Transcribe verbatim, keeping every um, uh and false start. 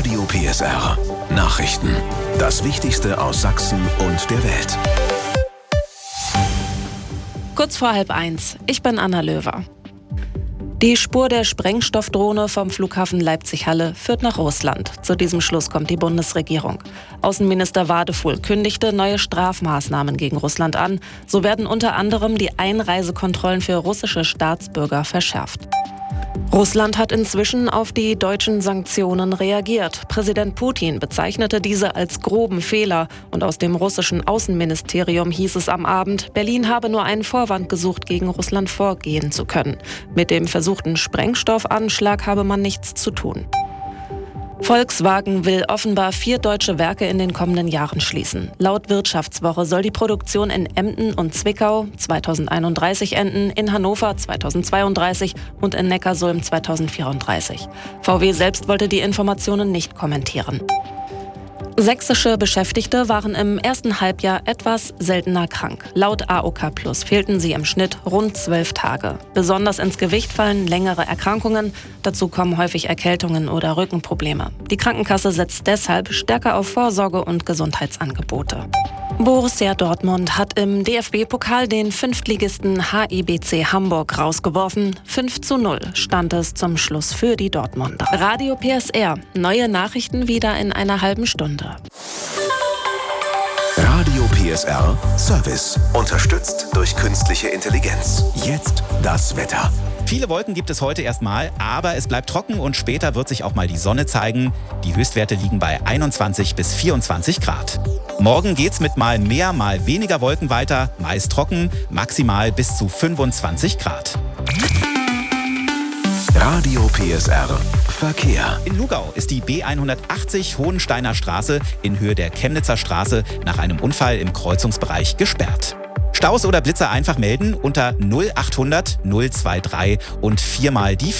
Radio P S R. Nachrichten. Das Wichtigste aus Sachsen und der Welt. Kurz vor halb eins. Ich bin Anna Löwer. Die Spur der Sprengstoffdrohne vom Flughafen Leipzig-Halle führt nach Russland. Zu diesem Schluss kommt die Bundesregierung. Außenminister Wadefuhl kündigte neue Strafmaßnahmen gegen Russland an. So werden unter anderem die Einreisekontrollen für russische Staatsbürger verschärft. Russland hat inzwischen auf die deutschen Sanktionen reagiert. Präsident Putin bezeichnete diese als groben Fehler. Und aus dem russischen Außenministerium hieß es am Abend, Berlin habe nur einen Vorwand gesucht, gegen Russland vorgehen zu können. Mit dem versuchten Sprengstoffanschlag habe man nichts zu tun. Volkswagen will offenbar vier deutsche Werke in den kommenden Jahren schließen. Laut Wirtschaftswoche soll die Produktion in Emden und Zwickau zweitausendeinunddreißig enden, in Hannover zweitausendzweiunddreißig und in Neckarsulm zweitausendvierunddreißig. V W selbst wollte die Informationen nicht kommentieren. Sächsische Beschäftigte waren im ersten Halbjahr etwas seltener krank. Laut A O K Plus fehlten sie im Schnitt rund zwölf Tage. Besonders ins Gewicht fallen längere Erkrankungen. Dazu kommen häufig Erkältungen oder Rückenprobleme. Die Krankenkasse setzt deshalb stärker auf Vorsorge und Gesundheitsangebote. Borussia Dortmund hat im D F B-Pokal den Fünftligisten H I B C Hamburg rausgeworfen. fünf zu null stand es zum Schluss für die Dortmunder. Radio P S R. Neue Nachrichten wieder in einer halben Stunde. Radio P S R Service. Unterstützt durch künstliche Intelligenz. Jetzt das Wetter. Viele Wolken gibt es heute erstmal, aber es bleibt trocken und später wird sich auch mal die Sonne zeigen. Die Höchstwerte liegen bei einundzwanzig bis vierundzwanzig Grad. Morgen geht's mit mal mehr, mal weniger Wolken weiter, meist trocken, maximal bis zu fünfundzwanzig Grad. Radio P S R Verkehr. In Lugau ist die B hundertachtzig Hohensteiner Straße in Höhe der Chemnitzer Straße nach einem Unfall im Kreuzungsbereich gesperrt. Staus oder Blitzer einfach melden unter null achthundert null drei drei und viermal die